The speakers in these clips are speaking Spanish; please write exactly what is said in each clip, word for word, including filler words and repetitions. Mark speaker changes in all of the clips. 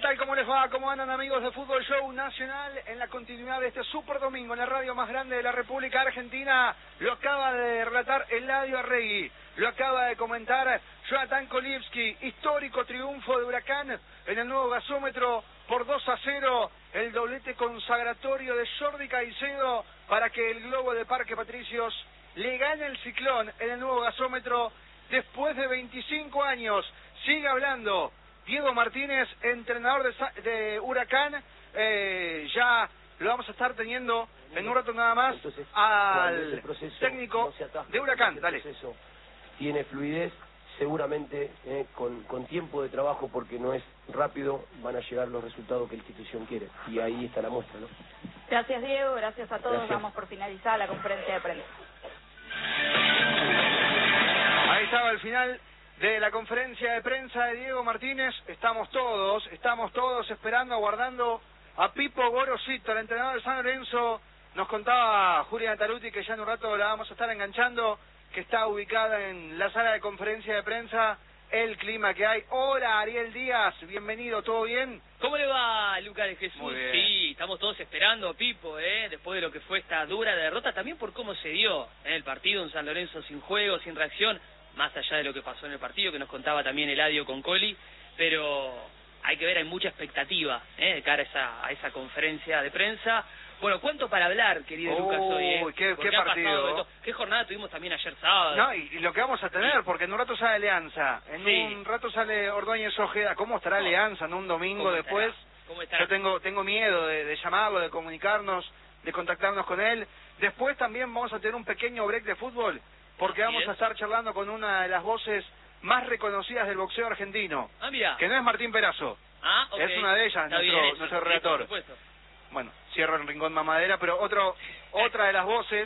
Speaker 1: tal? ¿Cómo les va? ¿Cómo andan, amigos de Fútbol Show Nacional? En la continuidad de este super domingo en la radio más grande de la República Argentina, lo acaba de relatar Eladio Arregui, lo acaba de comentar Jonathan Kolivsky. Histórico triunfo de Huracán en el nuevo gasómetro por dos a cero, el doblete consagratorio de Jordi Caicedo para que el Globo de Parque Patricios le gane el Ciclón en el nuevo gasómetro después de veinticinco años. Sigue hablando Diego Martínez, entrenador de, de Huracán. Eh, ya lo vamos a estar teniendo en un rato nada más. Entonces, al técnico no de Huracán. Dale.
Speaker 2: Tiene fluidez, seguramente eh, con, con tiempo de trabajo, porque no es rápido, van a llegar los resultados que la institución quiere. Y ahí está la muestra, ¿no?
Speaker 3: Gracias, Diego. Gracias a todos.
Speaker 2: Gracias.
Speaker 3: Damos por finalizada la conferencia de prensa.
Speaker 1: Ahí estaba el final de la conferencia de prensa de Diego Martínez. Estamos todos, estamos todos esperando, aguardando a Pipo Gorosito, el entrenador de San Lorenzo. Nos contaba Julián Taruti que ya en un rato la vamos a estar enganchando, que está ubicada en la sala de conferencia de prensa. El clima que hay. Hola, Ariel Díaz, bienvenido, ¿todo bien?
Speaker 4: ¿Cómo le va, Lucas de Jesús?
Speaker 1: Muy bien.
Speaker 4: Sí, estamos todos esperando a Pipo, ¿eh? Después de lo que fue esta dura derrota, también por cómo se dio en el partido, un San Lorenzo sin juego, sin reacción, más allá de lo que pasó en el partido, que nos contaba también Eladio con Coli, pero hay que ver, hay mucha expectativa, ¿eh? De cara a esa, a esa conferencia de prensa. Bueno, ¿cuánto para hablar, querido
Speaker 1: Uy,
Speaker 4: Lucas, hoy? ¿eh?
Speaker 1: qué, qué
Speaker 4: ha
Speaker 1: partido.
Speaker 4: ¿Qué jornada tuvimos también ayer sábado?
Speaker 1: No, y, y lo que vamos a tener, porque en un rato sale Alianza, en
Speaker 4: Sí.
Speaker 1: un rato sale Ordóñez Ojeda. ¿Cómo estará Alianza en un domingo
Speaker 4: ¿Cómo
Speaker 1: después?
Speaker 4: estará? ¿Cómo estará?
Speaker 1: Yo tengo tengo miedo de, de llamarlo, de comunicarnos, de contactarnos con él. Después también vamos a tener un pequeño break de fútbol, porque
Speaker 4: Así
Speaker 1: vamos
Speaker 4: es.
Speaker 1: a estar charlando con una de las voces más reconocidas del boxeo argentino,
Speaker 4: Ah, mira.
Speaker 1: que no es Martín Perazo.
Speaker 4: Ah, ok.
Speaker 1: Es una de ellas,
Speaker 4: Está
Speaker 1: nuestro,
Speaker 4: bien eso,
Speaker 1: nuestro
Speaker 4: sí,
Speaker 1: relator.
Speaker 4: por supuesto.
Speaker 1: Bueno, cierro el rincón mamadera, pero otro otra de las voces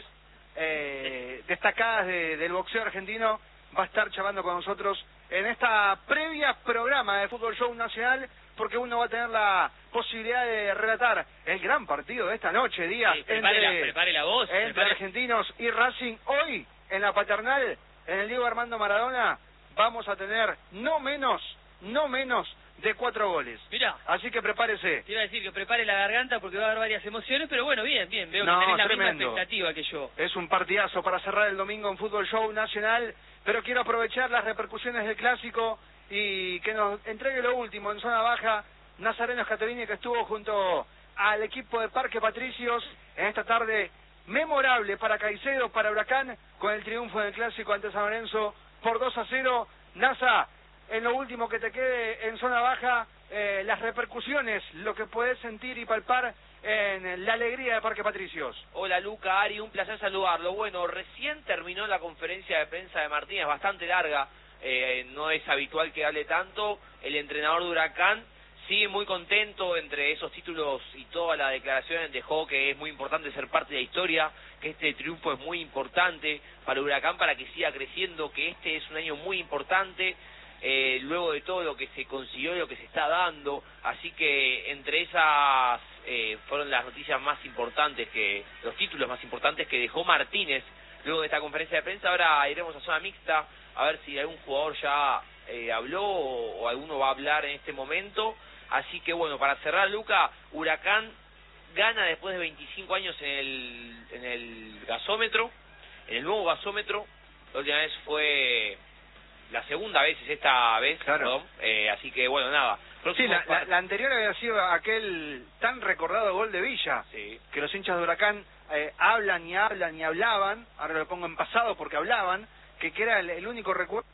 Speaker 1: eh, destacadas de, del boxeo argentino va a estar charlando con nosotros en esta previa programa de Fútbol Show Nacional, porque uno va a tener la posibilidad de relatar el gran partido de esta noche, Díaz,
Speaker 4: Sí, prepare,
Speaker 1: entre,
Speaker 4: la, prepare la voz.
Speaker 1: entre
Speaker 4: prepare...
Speaker 1: Argentinos y Racing. Hoy, en la Paternal, en el Diego Armando Maradona, vamos a tener no menos, no menos de cuatro goles.
Speaker 4: Mira,
Speaker 1: Así que prepárese.
Speaker 4: te iba a decir que prepare la garganta porque va a haber varias emociones, pero bueno, bien, bien, veo
Speaker 1: No,
Speaker 4: que tenés la
Speaker 1: tremendo.
Speaker 4: misma expectativa que yo.
Speaker 1: Es un partidazo para cerrar el domingo en Fútbol Show Nacional, pero quiero aprovechar las repercusiones del clásico y que nos entregue lo último en zona baja Nazareno Scatolini, que estuvo junto al equipo de Parque Patricios en esta tarde memorable para Caicedo, para Huracán, con el triunfo del clásico ante San Lorenzo por dos a cero. Nasa, en lo último que te quede en zona baja, eh, las repercusiones, lo que podés sentir y palpar en la alegría de Parque Patricios.
Speaker 5: Hola Luca, Ari, un placer saludarlo. Bueno, recién terminó la conferencia de prensa de Martínez, bastante larga, eh, no es habitual que hable tanto. El entrenador de Huracán sigue muy contento, entre esos títulos y todas las declaraciones dejó que es muy importante ser parte de la historia, que este triunfo es muy importante para Huracán, para que siga creciendo, que este es un año muy importante. Eh, luego de todo lo que se consiguió y lo que se está dando, así que entre esas eh, fueron las noticias más importantes, que los títulos más importantes que dejó Martínez luego de esta conferencia de prensa. Ahora iremos a zona mixta a ver si algún jugador ya eh, habló o, o alguno va a hablar en este momento. Así que bueno, para cerrar, Luca, Huracán gana después de veinticinco años en el, en el gasómetro, en el nuevo gasómetro. La última vez fue... La segunda vez es esta vez,
Speaker 1: Claro.
Speaker 5: perdón. Eh, así que, bueno, nada.
Speaker 1: Sí,
Speaker 5: Próximo
Speaker 1: la, la,
Speaker 5: par-
Speaker 1: la anterior había sido aquel tan recordado gol de Villa,
Speaker 5: Sí.
Speaker 1: que los hinchas de Huracán eh, hablan y hablan y hablaban, ahora lo pongo en pasado porque hablaban, que, que era el, el único recuerdo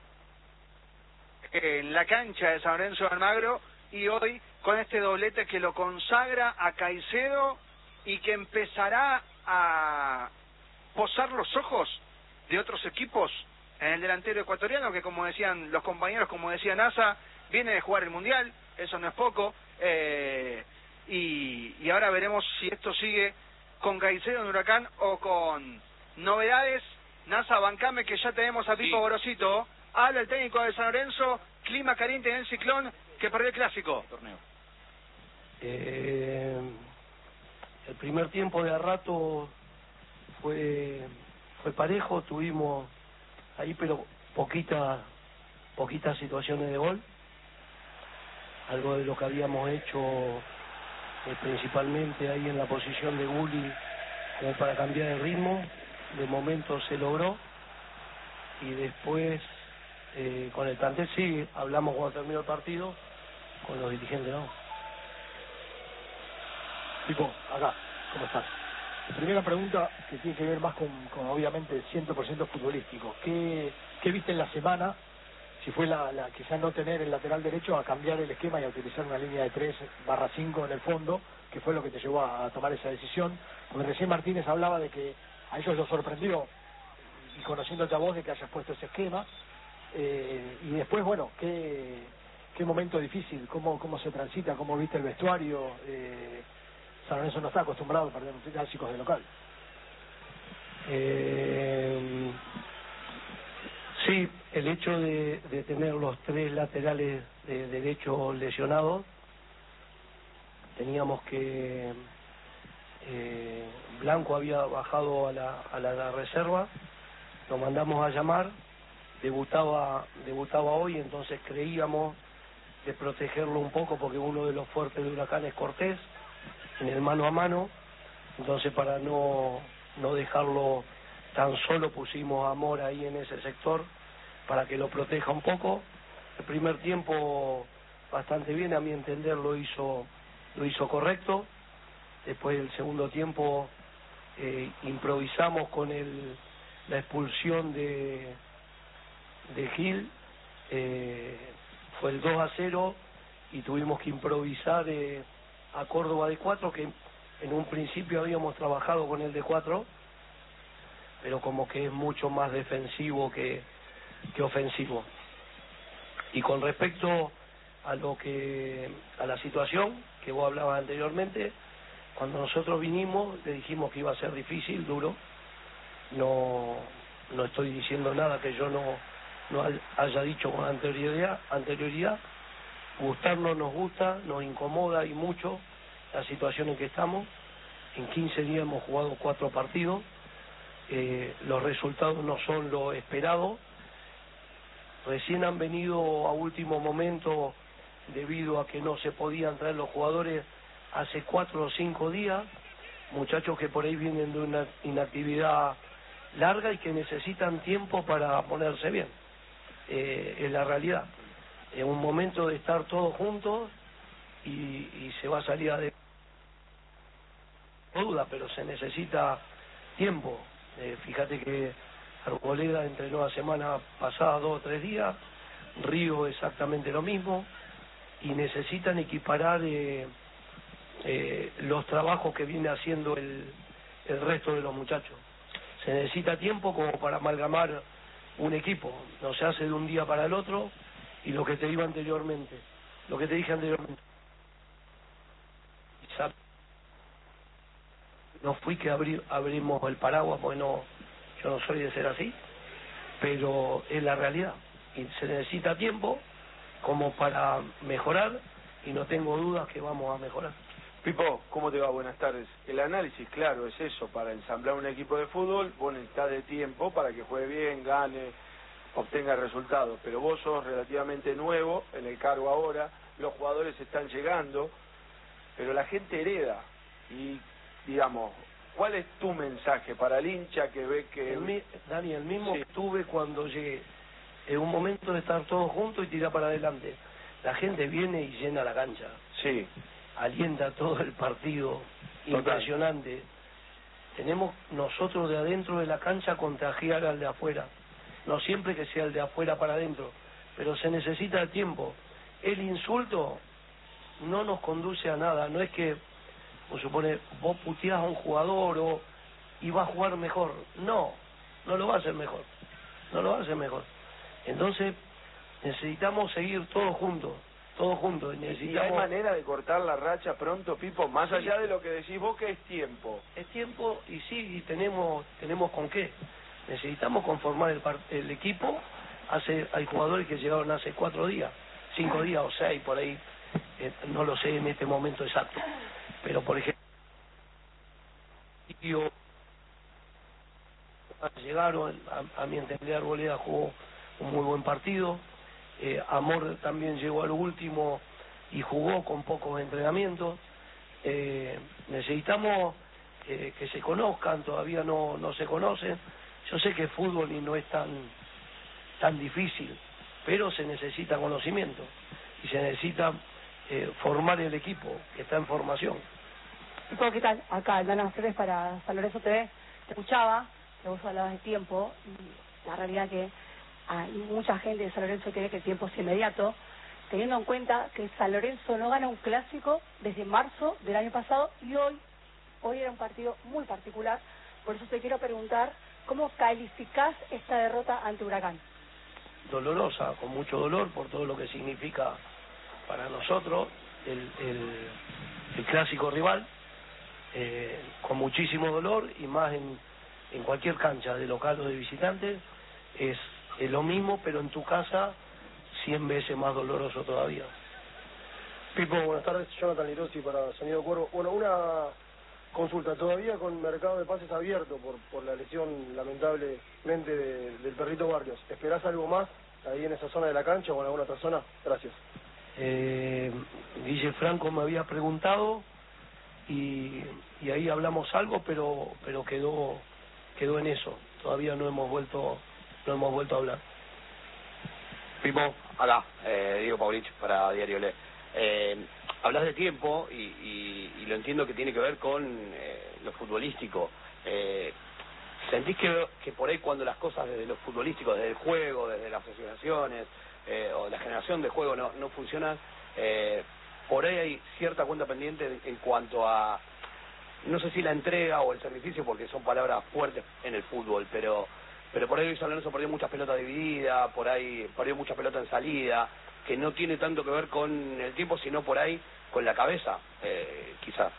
Speaker 1: en la cancha de San Lorenzo de Almagro, y hoy con este doblete que lo consagra a Caicedo y que empezará a posar los ojos de otros equipos en el delantero ecuatoriano, que como decían los compañeros, como decía Nasa, viene de jugar el Mundial, eso no es poco, eh, y, y ahora veremos si esto sigue con Caicedo en Huracán o con novedades. Nasa, bancame que ya tenemos a Pipo
Speaker 5: Sí.
Speaker 1: Gorosito. Habla el técnico de San Lorenzo, clima caliente en el Ciclón, que perdió el clásico.
Speaker 2: Eh, el primer tiempo de a rato fue fue parejo, tuvimos ahí pero poquita, poquitas situaciones de gol. algo de lo que habíamos hecho eh, principalmente ahí en la posición de Gulli, como para cambiar el ritmo. De momento se logró, y después eh, con el plantel sí, hablamos cuando terminó el partido, con los dirigentes no.
Speaker 6: Pipo, acá, ¿cómo estás? Primera pregunta que tiene que ver más con, con obviamente cien por ciento futbolístico. ¿Qué, qué viste en la semana? Si fue la, la quizás no tener el lateral derecho a cambiar el esquema y a utilizar una línea de tres barra cinco en el fondo, que fue lo que te llevó a, a tomar esa decisión. Porque recién Martínez hablaba de que a ellos los sorprendió, y conociéndote a vos, de que hayas puesto ese esquema. Eh, y después, bueno, qué, qué momento difícil, cómo, cómo se transita, cómo viste el vestuario. Eh, San Lorenzo no está acostumbrado a perder clásicos de local.
Speaker 2: Eh, sí, el hecho de, de tener los tres laterales de derecho lesionados, teníamos que eh, Blanco había bajado a la, a la, a la reserva, lo mandamos a llamar, debutaba debutaba hoy, entonces creíamos de protegerlo un poco, porque uno de los fuertes de Huracán es Cortés en el mano a mano, entonces para no no dejarlo tan solo pusimos a Mora ahí en ese sector para que lo proteja un poco. El primer tiempo bastante bien, a mi entender lo hizo lo hizo correcto. Después del segundo tiempo eh, improvisamos con el la expulsión de de Gil, eh, fue el dos a cero, y tuvimos que improvisar eh, a Córdoba de cuatro, que en un principio habíamos trabajado con el de cuatro, pero como que es mucho más defensivo que, que ofensivo. Y con respecto a lo que a la situación que vos hablabas anteriormente, cuando nosotros vinimos le dijimos que iba a ser difícil, duro. No no estoy diciendo nada que yo no no haya dicho con anterioridad anterioridad. Gustarnos nos gusta, nos incomoda y mucho la situación en que estamos. En quince días hemos jugado cuatro partidos, eh, los resultados no son lo esperado. Recién han venido a último momento, debido a que no se podían traer los jugadores hace cuatro o cinco días, muchachos que por ahí vienen de una inactividad larga y que necesitan tiempo para ponerse bien. Eh, es la realidad. Es un momento de estar todos juntos y, y se va a salir adelante. No duda, pero se necesita tiempo. Eh, fíjate que Arboleda entrenó la semana pasada dos o tres días, Río exactamente lo mismo, y necesitan equiparar eh, eh, los trabajos que viene haciendo el, el resto de los muchachos. Se necesita tiempo como para amalgamar un equipo, no se hace de un día para el otro. Y lo que te digo anteriormente, lo que te dije anteriormente, no fui que abrí, abrimos el paraguas, porque no, yo no soy de ser así, pero es la realidad, y se necesita tiempo como para mejorar, y no tengo dudas que vamos a mejorar.
Speaker 7: Pipo, ¿cómo te va? Buenas tardes. El análisis, claro, es eso, para ensamblar un equipo de fútbol, vos necesitas de tiempo para que juegue bien, gane, obtenga resultados, pero vos sos relativamente nuevo en el cargo ahora, los jugadores están llegando, pero la gente hereda, y digamos, ¿cuál es tu mensaje para el hincha que ve que...
Speaker 2: El mi, Dani, el mismo
Speaker 7: sí.
Speaker 2: que tuve cuando llegué, en un momento de estar todos juntos y tirar para adelante. La gente viene y llena la cancha.
Speaker 7: Sí.
Speaker 2: Alienta todo el partido. Total. Impresionante. Tenemos nosotros de adentro de la cancha contagiar al de afuera. No siempre que sea el de afuera para adentro, pero se necesita el tiempo. El insulto no nos conduce a nada. No es que, como supone, vos puteás a un jugador o y va a jugar mejor. No, no lo va a hacer mejor. No lo va a hacer mejor. Entonces, necesitamos seguir todos juntos. Todos juntos. Necesitamos...
Speaker 7: ¿Y hay manera de cortar la racha pronto, Pipo? Más sí. allá de lo que decís vos, que es tiempo.
Speaker 2: Es tiempo, y sí, y tenemos, tenemos con qué. Necesitamos conformar el, el equipo. Hace hay jugadores que llegaron hace cuatro días, cinco días o seis, por ahí, eh, no lo sé en este momento exacto. Pero, por ejemplo, yo, llegaron, a, a mi entender, Arboleda jugó un muy buen partido. Eh, Amor también llegó al último, y jugó con pocos entrenamientos. Eh, necesitamos eh, que se conozcan, todavía no, no se conocen. Yo sé que el fútbol y no es tan, tan difícil, pero se necesita conocimiento y se necesita eh, formar el equipo que está en formación.
Speaker 8: ¿Qué tal? Acá, Dana Flores para San Lorenzo T V. Te escuchaba, que vos hablabas de tiempo, y la realidad que hay mucha gente de San Lorenzo que ve que el tiempo es inmediato, teniendo en cuenta que San Lorenzo no gana un clásico desde marzo del año pasado, y hoy, hoy era un partido muy particular. Por eso te quiero preguntar, ¿cómo calificás esta derrota ante Huracán?
Speaker 2: Dolorosa, con mucho dolor por todo lo que significa para nosotros el, el, el clásico rival, eh, con muchísimo dolor, y más en, en cualquier cancha, de local o de visitante, es, es lo mismo, pero en tu casa cien veces más doloroso todavía.
Speaker 6: Pipo, buenas tardes, Jonathan Lirosi para Sonido Cuervo. Bueno, una consulta, todavía con mercado de pases abierto por, por la lesión lamentablemente de, del perrito Barrios, ¿esperás algo más ahí en esa zona de la cancha o en alguna otra zona? Gracias.
Speaker 2: Eh, Guille Franco me había preguntado y, y ahí hablamos algo, pero pero quedó quedó en eso. Todavía no hemos vuelto no hemos vuelto a hablar.
Speaker 9: Pipo, acá, eh, Diego Paulich para Diario Le. Eh, hablas de tiempo y, y, y lo entiendo que tiene que ver con eh, lo futbolístico. Eh, ¿Sentís que, que por ahí cuando las cosas desde lo futbolístico, desde el juego, desde las asociaciones eh, o la generación de juego no, no funcionan, eh, por ahí hay cierta cuenta pendiente en, en cuanto a, no sé si la entrega o el sacrificio, porque son palabras fuertes en el fútbol, pero pero por ahí San Lorenzo perdió muchas pelotas divididas, por ahí perdió muchas pelotas en salida, que no tiene tanto que ver con el tiempo, sino por ahí con la cabeza, eh, quizás.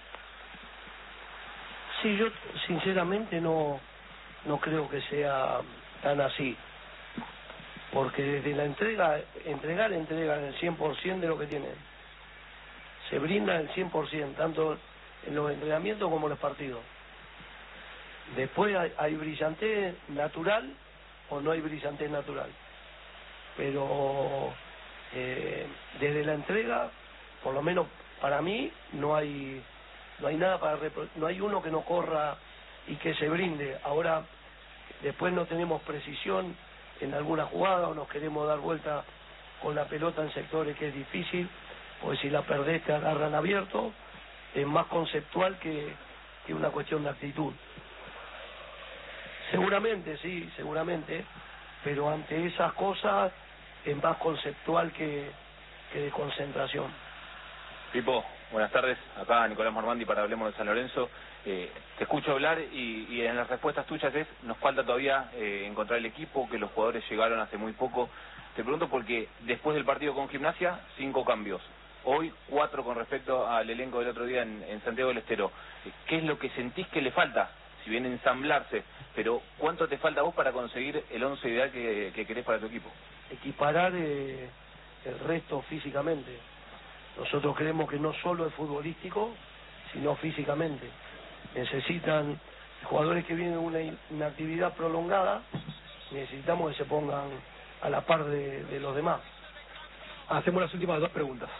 Speaker 2: Sí, yo sinceramente no no creo que sea tan así, porque desde la entrega, entregar, entregan el cien por ciento de lo que tienen, se brinda el cien por ciento, tanto en los entrenamientos como en los partidos. Después hay, hay brillantez natural o no hay brillantez natural, pero eh, desde la entrega, por lo menos para mí, no hay no hay nada para repro- no hay uno que no corra y que se brinde. Ahora, después no tenemos precisión en alguna jugada o nos queremos dar vuelta con la pelota en sectores que es difícil, pues si la perdés te agarran abierto, es más conceptual que, que una cuestión de actitud. Seguramente, sí, seguramente, pero ante esas cosas es más conceptual que, que de concentración.
Speaker 10: Pipo, buenas tardes, acá Nicolás Mormandi para Hablemos de San Lorenzo. Eh, te escucho hablar y, y en las respuestas tuyas es, nos falta todavía eh, encontrar el equipo, que los jugadores llegaron hace muy poco. Te pregunto porque después del partido con Gimnasia, cinco cambios. Hoy, cuatro con respecto al elenco del otro día en, en Santiago del Estero. ¿Qué es lo que sentís que le falta? Si bien ensamblarse, pero ¿cuánto te falta a vos para conseguir el once ideal que, que querés para tu equipo?
Speaker 2: Equiparar eh, el resto físicamente. Nosotros creemos que no solo es futbolístico, sino físicamente. Necesitan jugadores que vienen de una inactividad prolongada, necesitamos que se pongan a la par de, de los demás.
Speaker 6: Hacemos las últimas dos preguntas.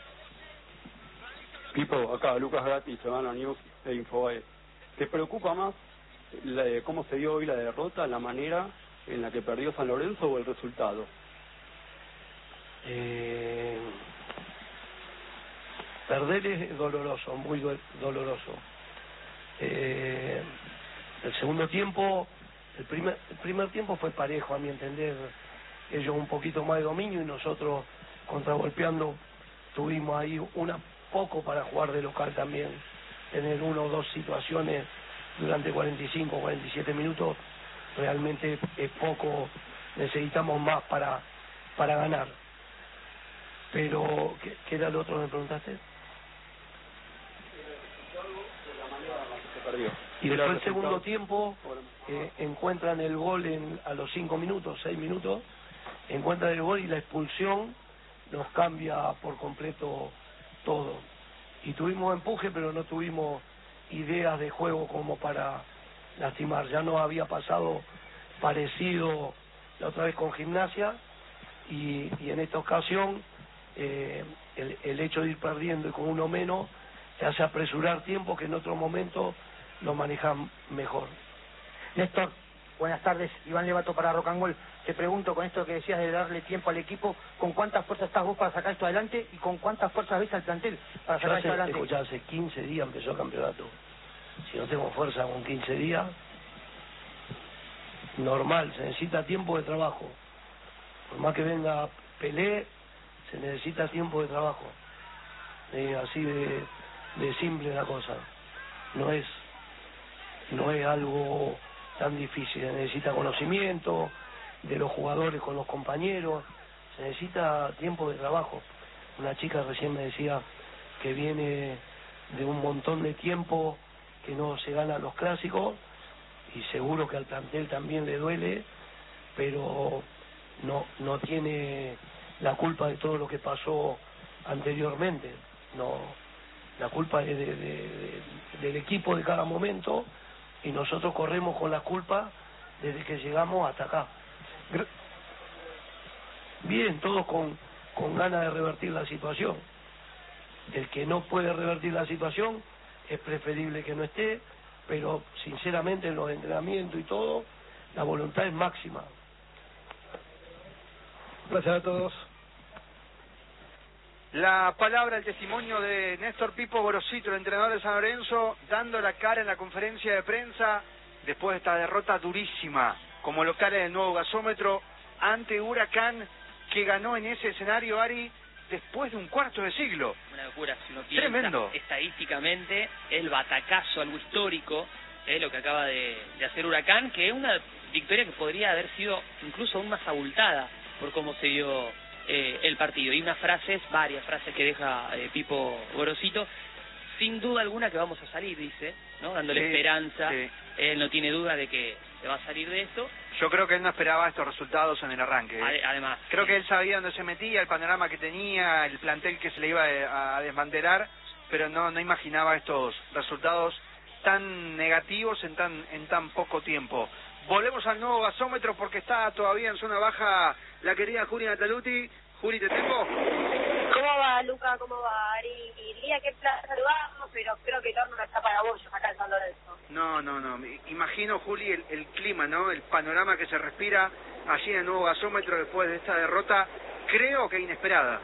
Speaker 11: Pipo, acá Lucas Gatti, Semana News e Infobae. ¿Te preocupa más la, cómo se dio hoy la derrota, la manera en la que perdió San Lorenzo o el resultado?
Speaker 2: Eh, perder es doloroso, muy do doloroso. Eh, el segundo tiempo, el primer, el primer tiempo fue parejo, a mi entender. Ellos un poquito más de dominio y nosotros contragolpeando. Tuvimos ahí una poco para jugar de local también, tener una o dos situaciones durante cuarenta y cinco, cuarenta y siete minutos, realmente es poco, necesitamos más para para ganar. Pero, ¿qué, qué era lo otro que me preguntaste? Y después el segundo tiempo eh, encuentran el gol en, a los cinco minutos, seis minutos, encuentran el gol y la expulsión nos cambia por completo todo. Y tuvimos empuje, pero no tuvimos ideas de juego como para lastimar. Ya nos había pasado parecido la otra vez con Gimnasia y, y en esta ocasión eh, el, el hecho de ir perdiendo y con uno menos te hace apresurar tiempo que en otro momento lo manejan mejor.
Speaker 12: Néstor, buenas tardes. Iván Levato para Rock and Roll. Te pregunto, con esto que decías de darle tiempo al equipo, ¿con cuántas fuerzas estás vos para sacar esto adelante y con cuántas fuerzas ves al plantel para sacar
Speaker 2: Yo
Speaker 12: esto
Speaker 2: hace,
Speaker 12: adelante?
Speaker 2: escuchá, hace quince días empezó el campeonato. Si no tengo fuerza con quince días, normal, se necesita tiempo de trabajo. Por más que venga Pelé, se necesita tiempo de trabajo. Eh, así de, de simple la cosa. No es, no es algo tan difícil, se necesita conocimiento de los jugadores con los compañeros, se necesita tiempo de trabajo. Una chica recién me decía que viene de un montón de tiempo que no se ganan los clásicos y seguro que al plantel también le duele, pero no no tiene la culpa de todo lo que pasó anteriormente. No, la culpa es de, de, de, del equipo de cada momento y nosotros corremos con la culpa desde que llegamos hasta acá. Bien, todos con, con ganas de revertir la situación. El que no puede revertir la situación es preferible que no esté, pero sinceramente en los entrenamientos y todo, la voluntad es máxima.
Speaker 6: Gracias a todos.
Speaker 1: La palabra, el testimonio de Néstor Pipo Gorosito, el entrenador de San Lorenzo, dando la cara en la conferencia de prensa después de esta derrota durísima como local en el nuevo gasómetro ante Huracán, que ganó en ese escenario, Ari, después de un cuarto de siglo.
Speaker 4: Una locura, si uno piensa
Speaker 1: Tremendo.
Speaker 4: Estadísticamente, el batacazo, algo histórico, es lo que acaba de, de hacer Huracán, que es una victoria que podría haber sido incluso aún más abultada por cómo se dio eh, el partido. Y unas frases, varias frases que deja eh, Pipo Gorosito, sin duda alguna que vamos a salir, dice, ¿no? Dándole
Speaker 1: Sí,
Speaker 4: esperanza.
Speaker 1: sí.
Speaker 4: Él no tiene duda de que se va a salir de esto.
Speaker 1: Yo creo que él no esperaba estos resultados en el arranque. ¿eh?
Speaker 4: Además.
Speaker 1: Creo que él sabía dónde se metía, el panorama que tenía, el plantel que se le iba a, a desmantelar, pero no no imaginaba estos resultados tan negativos en tan en tan poco tiempo. Volvemos al nuevo gasómetro porque está todavía en zona baja la querida Juli Nataluti. Juli, ¿te tengo?
Speaker 13: ¿Cómo va, Luca? ¿Cómo va, Ari? Diría que placer saludarnos, pero creo que el horno no está para bollos acá en San Lorenzo.
Speaker 1: No, no, no. Me imagino, Juli, el, el clima, ¿no? El panorama que se respira allí en el nuevo gasómetro después de esta derrota, creo que inesperada.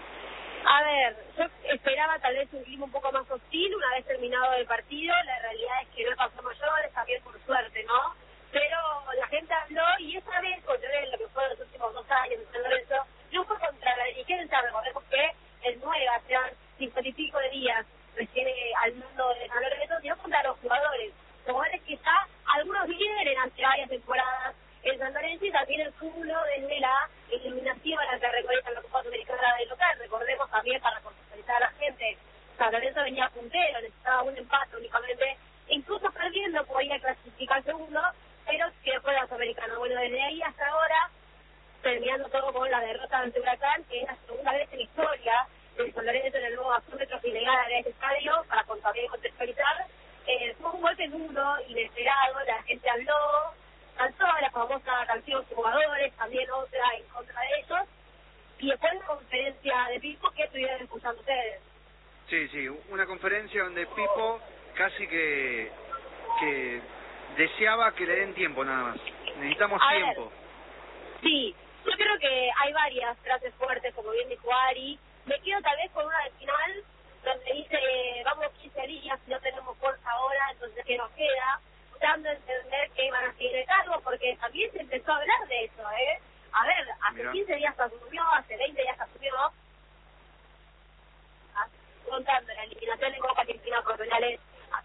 Speaker 13: A ver, yo esperaba tal vez un clima un poco más hostil una vez terminado el partido. La realidad es que no pasó mayores, también por suerte, ¿no? Pero la gente habló y esa vez, contrario a lo que fue los últimos dos años en San Lorenzo, no fue contra la dirigencia. Recordemos que el Nueva hace cincuenta y pico de días recién al mundo de San Lorenzo, sino contra los jugadores. Jugadores que ya algunos vienen hace varias temporadas en San Lorenzo y también el cúmulo desde la eliminación a la que reconocen la Copa Sudamericana del local. Recordemos también, para contextualizar a la gente, San Lorenzo venía puntero, necesitaba un empate únicamente, incluso perdiendo podía clasificar segundo, pero que fue la Sudamericana. Bueno, desde ahí hasta ahora, terminando todo con la derrota ante Huracán, que es la segunda vez en la historia de San Lorenzo en el nuevo gasómetro que le gana a este estadio, para también contextualizar. Eh, fue un golpe duro, inesperado, la gente habló, cantó la famosa canción Jugadores, también otra en contra de ellos, y después la conferencia de Pipo que estuvieron escuchando ustedes.
Speaker 1: Sí, sí, una conferencia donde Pipo casi que, que deseaba que le den tiempo nada más. Necesitamos
Speaker 13: A
Speaker 1: tiempo.
Speaker 13: Ver, sí, yo creo que hay varias frases fuertes, como bien dijo Ari. Me quedo tal vez con una del final, donde dice, vamos quince días y no tenemos fuerza ahora, entonces ¿qué nos queda? Dando a entender que iban a seguir el cargo, porque también se empezó a hablar de eso, ¿eh? A ver, hace
Speaker 1: Mirá.
Speaker 13: quince días se asumió, hace veinte días se asumió, contando la eliminación de Copa Argentina por penales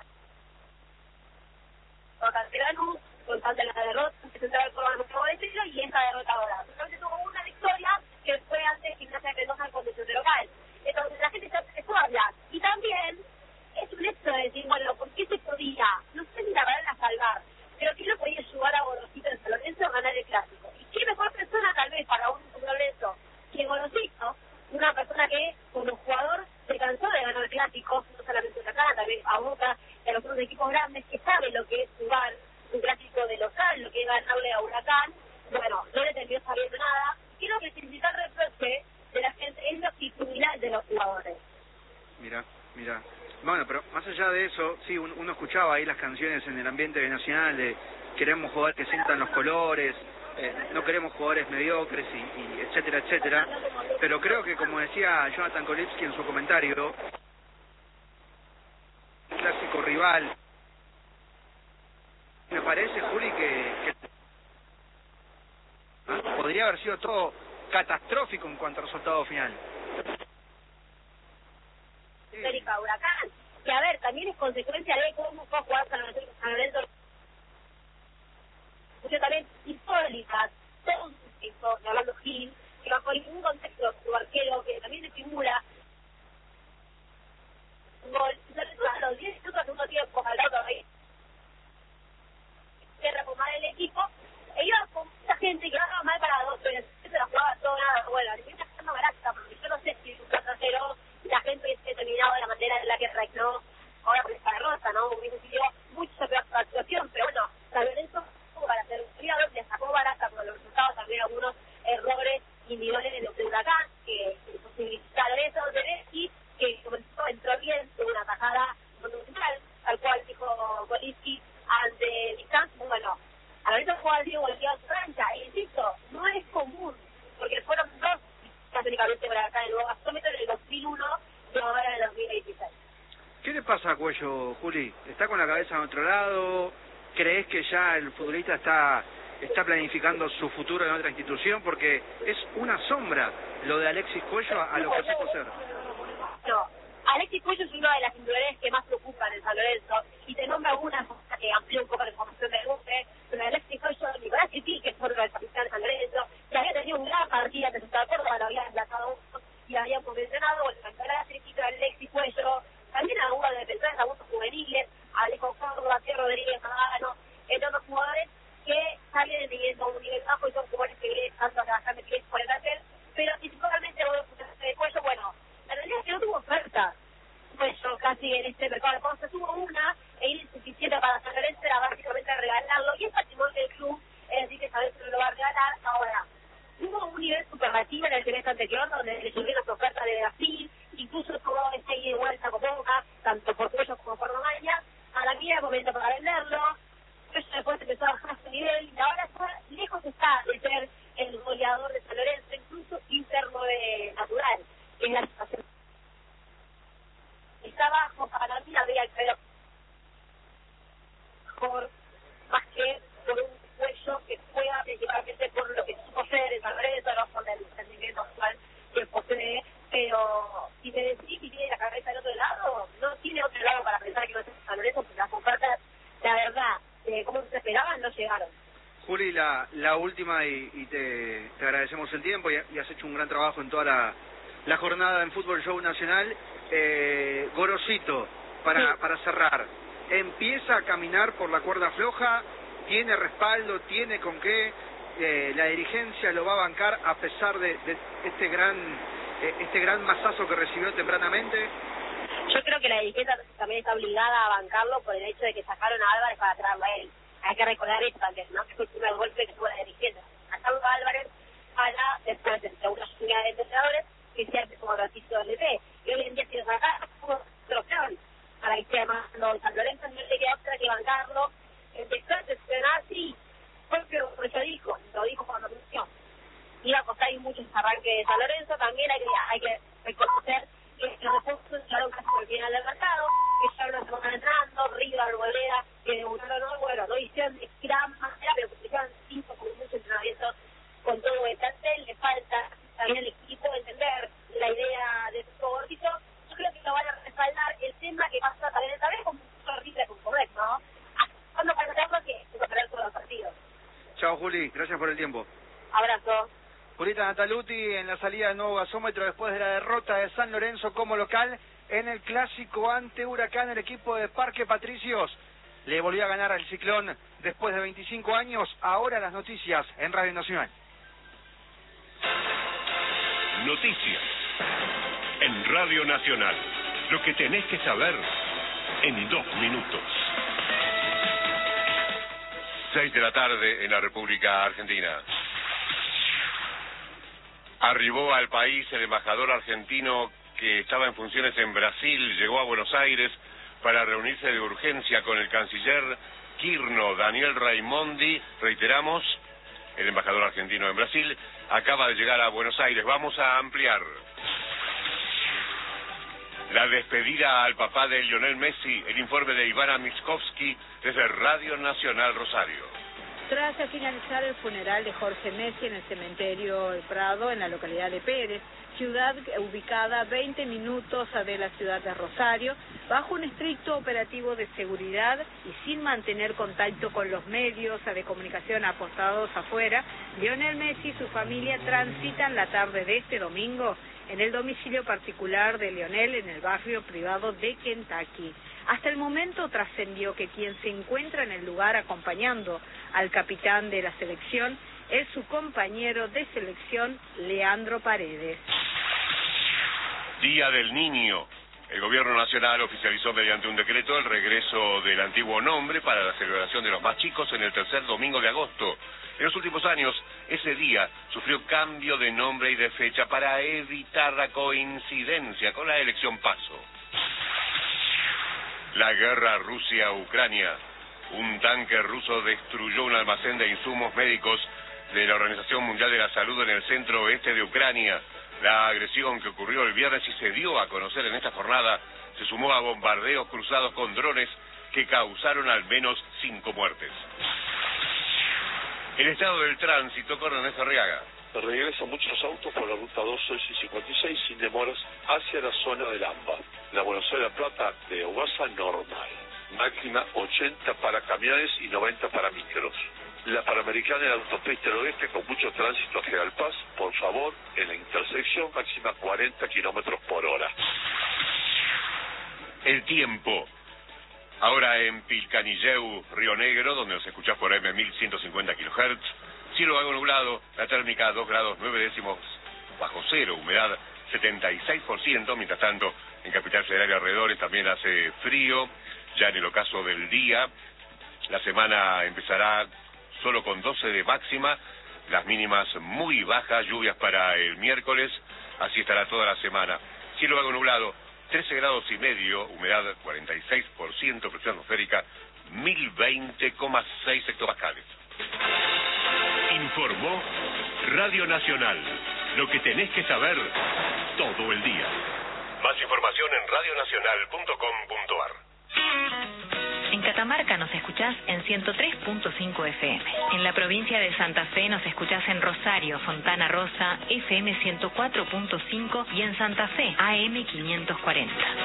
Speaker 13: contra Lanús, contando la derrota, se centraba el programa de estilo y esa derrota ahora. Entonces tuvo una victoria que fue antes Gimnasia de Mendoza en condición de local. Entonces la gente ya empezó a hablar. Y también es un hecho de decir, bueno, ¿por qué se podía? No sé si la verdad a salvar, pero ¿qué lo podía ayudar a Gorosito en San Lorenzo a ganar el clásico? ¿Y qué mejor persona tal vez para un San Lorenzo que Gorosito? Una persona que como jugador se cansó de ganar clásicos, no solamente acá, también a Boca y a los otros equipos grandes, que sabe lo que es jugar un clásico de local, lo que es ganarle a Huracán. Bueno, no le terminó sabiendo nada. Creo que el principal reproche de la gente es la actitudinal de los jugadores.
Speaker 1: Mira, mira. Bueno, pero más allá de eso, sí, un- uno escuchaba ahí las canciones en el ambiente nacional de queremos jugadores que sientan los colores, eh, no queremos jugadores mediocres y, y etcétera, etcétera. Pero creo que, como decía Jonathan Kolipski en su comentario, clásico rival, me parece, Juli, que, que ¿ah? podría haber sido todo catastrófico en cuanto al resultado final.
Speaker 13: América Huracán, que a ver, también es consecuencia de cómo fue a jugar San Lorenzo, San Lorenzo también hipólitas, todo un suceso de Orlando Gil, que bajo ningún contexto su arquero, que también le figura un gol, sobre todo a los diez minutos de segundo tiempo, al lado ahí, que retomar el equipo, e iba con mucha gente que no mal parado, pero se la jugaba todo nada, bueno, a mí me está quedando barata, porque yo no sé si un cuatro a cero la gente hubiese terminado de la manera en la que reaccionó ahora por esta derrota, ¿no? Hubiese sido mucho peor actuación, pero bueno, San Lorenzo para hacer un cuidado le sacó barata por los resultados, también algunos errores individuales de los de Huracán que, que posibilitaron eso, de Messi, que comenzó, entró bien, tuvo una tajada monumental, al cual dijo Kolipski ante Distanz, bueno, a la vez jugaba Diego golpeado su cancha, e insisto, no es común, porque fueron dos únicamente para acá en el nuevo gasómetro en el dos mil uno y ahora en el dos mil veintiséis.
Speaker 1: ¿Qué le pasa a Cuello, Juli? ¿Está con la cabeza en otro lado? ¿Crees que ya el futbolista está está planificando su futuro en otra institución? Porque es una sombra lo de Alexis Cuello a, a lo que supo ser.
Speaker 13: No, Alexis Cuello es una de las individualidades que más preocupan en San Lorenzo, y te nombra algunas cosas que amplió un poco la información del grupo, pero Alexis Cuello, Nicolás Chipi, que es otro del capitán de San Lorenzo, que había tenido un gran partido ante Santa Córdoba, lo había emplazado y había mencionado el campeonato de Alexis Cuello, también algunos de defensores, algunos juveniles, Alejo Córdoba, Pierre Rodríguez, Magano, entre otros jugadores que salen teniendo un nivel bajo y son jugadores que tanto a bastante tiempo por el hacer, pero principalmente de Cuello, bueno, la realidad es que no tuvo oferta Cuello casi en este mercado de cosas, tuvo una e insuficiente para San Lorenzo, era básicamente regalarlo, y es patrimonio del club, es decir, que San Lorenzo lo va a regalar. Ahora, hubo un nivel superlativo en el semestre anterior, donde le subieron las ofertas de Brasil, incluso tuvo esa ida y vuelta con Boca, tanto por Cuello como por Romaña, a la mía momento para venderlo, Cuello después empezó a bajar su nivel, y ahora está, lejos está de ser el goleador de San Lorenzo, incluso interno de natural, que es la situación. Está bajo, para mí habría el peor, mejor, más que por un Cuello que juega principalmente por lo que supo ser en San Lorenzo, no por el rendimiento actual que posee, pero si me decís que tiene la cabeza del otro lado, no tiene otro lado para pensar que no es San Lorenzo, porque las ofertas, la verdad, eh, como se esperaban, no llegaron.
Speaker 1: Juli, la, la última, y, y te, te agradecemos el tiempo, y, y has hecho un gran trabajo en toda la, la jornada en Fútbol Show Nacional. Eh, Gorosito, para, sí. para cerrar, empieza a caminar por la cuerda floja, tiene respaldo, tiene con qué, eh, la dirigencia lo va a bancar a pesar de, de este gran eh, este gran mazazo que recibió tempranamente.
Speaker 13: Yo creo que la dirigencia también está obligada a bancarlo por el hecho de que sacaron a Álvarez para traerlo a él. Hay que recordar eso también, ¿no? Que fue el primer golpe que tuvo la dirigencia. Sacaron a Álvarez para después de una unidad de entrenadores que sea como ratito del L P. Y hoy en día si lo sacaron, como otra opción para que esté más no, San Lorenzo no le queda otra que bancarlo. Empezó a decepcionar, sí, porque lo que yo dijo, lo dijo cuando anunció. Iba a costar muchos arranques de San Lorenzo, también hay que, hay que reconocer que los recursos llegaron casi por el final del mercado, que ya no se van entrando, River, Arboleda, que debutaron hoy, bueno, no hicieron de gran manera, pero que hicieron cinco con muchos entrenamientos con todo el plantel, le falta también al equipo entender la idea de su gordito. Yo creo que lo van a respaldar. El tema que pasa también esta vez con mucho River con Poder, ¿no? Cuando para hacerlo que se superar todos los partidos.
Speaker 1: Chao, Juli, gracias por el tiempo.
Speaker 13: Abrazo.
Speaker 1: Julita Nataluti en la salida del nuevo gasómetro después de la derrota de San Lorenzo como local en el clásico ante Huracán. El equipo de Parque Patricios le volvió a ganar al Ciclón después de veinticinco años. Ahora las noticias en Radio Nacional.
Speaker 14: Noticias en Radio Nacional. Lo que tenés que saber en dos minutos.
Speaker 15: Seis de la tarde en la República Argentina. Arribó al país el embajador argentino que estaba en funciones en Brasil, llegó a Buenos Aires para reunirse de urgencia con el canciller Quirno. Daniel Raimondi, reiteramos, el embajador argentino en Brasil, acaba de llegar a Buenos Aires. Vamos a ampliar. La despedida al papá de Lionel Messi, el informe de Ivana Miskovsky desde Radio Nacional Rosario.
Speaker 16: Tras finalizar el funeral de Jorge Messi en el cementerio El Prado, en la localidad de Pérez, ciudad ubicada a veinte minutos de la ciudad de Rosario, bajo un estricto operativo de seguridad y sin mantener contacto con los medios de comunicación apostados afuera, Lionel Messi y su familia transitan la tarde de este domingo en el domicilio particular de Lionel en el barrio privado de Kentucky. Hasta el momento trascendió que quien se encuentra en el lugar acompañando al capitán de la selección es su compañero de selección, Leandro Paredes.
Speaker 15: Día del Niño. El Gobierno Nacional oficializó mediante un decreto el regreso del antiguo nombre para la celebración de los más chicos en el tercer domingo de agosto. En los últimos años, ese día sufrió cambio de nombre y de fecha para evitar la coincidencia con la elección PASO. La guerra Rusia-Ucrania. Un tanque ruso destruyó un almacén de insumos médicos de la Organización Mundial de la Salud en el centro oeste de Ucrania. La agresión que ocurrió el viernes y se dio a conocer en esta jornada se sumó a bombardeos cruzados con drones que causaron al menos cinco muertes. El estado del tránsito con Ernesto Arriaga.
Speaker 17: Regresan muchos autos por la ruta doce y cincuenta y seis sin demoras hacia la zona del AMBA. La Buenos Aires La Plata de Ugasa normal. Máxima ochenta para camiones y noventa para micros. La Panamericana en la autopista del oeste con mucho tránsito hacia El Paz. Por favor, en la intersección máxima cuarenta kilómetros por hora.
Speaker 15: El tiempo. Ahora en Pilcanilleu, Río Negro, donde nos escuchás por eme mil ciento cincuenta kilohertz. Cielo algo nublado, la térmica dos grados nueve décimos bajo cero, humedad setenta y seis por ciento. Mientras tanto, en Capital Federal y alrededores también hace frío. Ya en el ocaso del día, la semana empezará solo con doce de máxima, las mínimas muy bajas, lluvias para el miércoles, así estará toda la semana. Cielo algo nublado, trece grados y medio, humedad cuarenta y seis por ciento, presión atmosférica mil veinte coma seis hectopascales.
Speaker 14: Informó Radio Nacional. Lo que tenés que saber todo el día. Más información en radio nacional punto com punto a r.
Speaker 18: En Catamarca nos escuchás en ciento tres punto cinco F M. En la provincia de Santa Fe nos escuchás en Rosario, Fontana Rosa, F M ciento cuatro punto cinco y en Santa Fe, A M quinientos cuarenta.